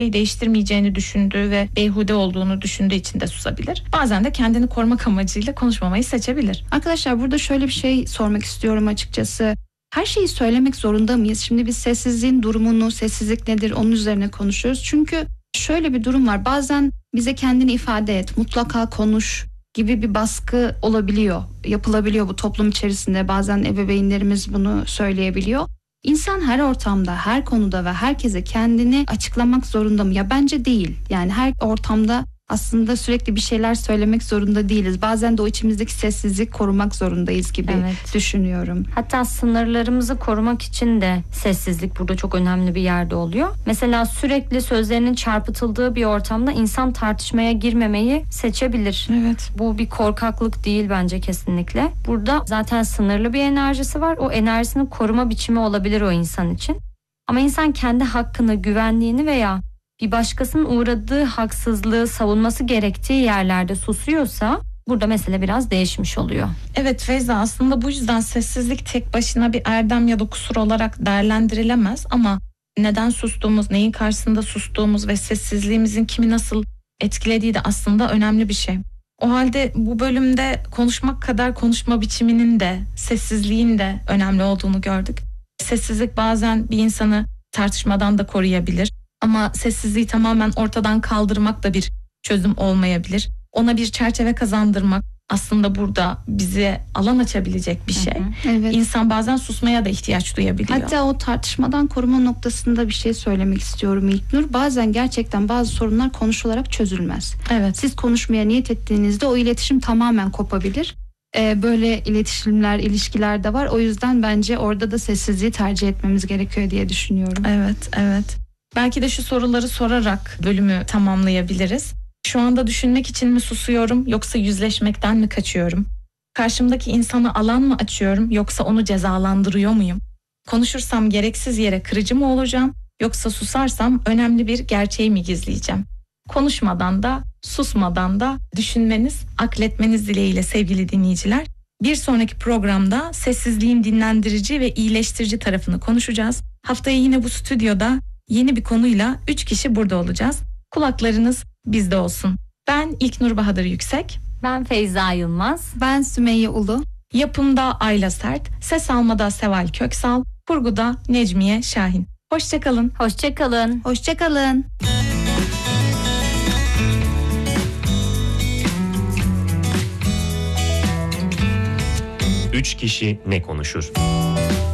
değiştirmeyeceğini düşündüğü ve beyhude olduğunu düşündüğü için de susabilir. Bazen de kendini korumak amacıyla konuşmamayı seçebilir. Arkadaşlar burada şöyle bir şey sormak istiyorum açıkçası. Her şeyi söylemek zorunda mıyız? Şimdi biz sessizliğin durumunu, sessizlik nedir onun üzerine konuşuyoruz. Çünkü şöyle bir durum var. Bazen bize kendini ifade et, mutlaka konuş gibi bir baskı olabiliyor. Yapılabiliyor bu toplum içerisinde. Bazen ebeveynlerimiz bunu söyleyebiliyor. İnsan her ortamda, her konuda ve herkese kendini açıklamak zorunda mı? Ya bence değil. Yani her ortamda aslında sürekli bir şeyler söylemek zorunda değiliz. Bazen de o içimizdeki sessizlik korumak zorundayız gibi düşünüyorum. Hatta sınırlarımızı korumak için de sessizlik burada çok önemli bir yerde oluyor. Mesela sürekli sözlerinin çarpıtıldığı bir ortamda insan tartışmaya girmemeyi seçebilir. Evet. Bu bir korkaklık değil bence kesinlikle. Burada zaten sınırlı bir enerjisi var. O enerjisini koruma biçimi olabilir o insan için. Ama insan kendi hakkını, güvenliğini veya bir başkasının uğradığı haksızlığı savunması gerektiği yerlerde susuyorsa burada mesele biraz değişmiş oluyor. Evet Feyza, aslında bu yüzden sessizlik tek başına bir erdem ya da kusur olarak değerlendirilemez ama neden sustuğumuz, neyin karşısında sustuğumuz ve sessizliğimizin kimi nasıl etkilediği de aslında önemli bir şey. O halde bu bölümde konuşmak kadar konuşma biçiminin de sessizliğin de önemli olduğunu gördük. Sessizlik bazen bir insanı tartışmadan da koruyabilir. Ama sessizliği tamamen ortadan kaldırmak da bir çözüm olmayabilir. Ona bir çerçeve kazandırmak aslında burada bize alan açabilecek bir şey. Evet. İnsan bazen susmaya da ihtiyaç duyabiliyor. Hatta o tartışmadan koruma noktasında bir şey söylemek istiyorum İlknur. Bazen gerçekten bazı sorunlar konuşularak çözülmez. Evet. Siz konuşmaya niyet ettiğinizde o iletişim tamamen kopabilir. Böyle iletişimler, ilişkiler de var. O yüzden bence orada da sessizliği tercih etmemiz gerekiyor diye düşünüyorum. Evet. Belki de şu soruları sorarak bölümü tamamlayabiliriz. Şu anda düşünmek için mi susuyorum yoksa yüzleşmekten mi kaçıyorum? Karşımdaki insana alan mı açıyorum yoksa onu cezalandırıyor muyum? Konuşursam gereksiz yere kırıcı mı olacağım yoksa susarsam önemli bir gerçeği mi gizleyeceğim? Konuşmadan da susmadan da düşünmeniz, akletmeniz dileğiyle sevgili dinleyiciler. Bir sonraki programda sessizliğin dinlendirici ve iyileştirici tarafını konuşacağız. Haftaya yine bu stüdyoda yeni bir konuyla 3 kişi burada olacağız. Kulaklarınız bizde olsun. Ben İlknur Bahadır Yüksek. Ben Feyza Yılmaz. Ben Sümeyye Ulu. Yapımda Ayla Sert, ses almada Seval Köksal, kurguda Necmiye Şahin. Hoşçakalın. Hoşçakalın. Hoşçakalın. Üç kişi ne konuşur?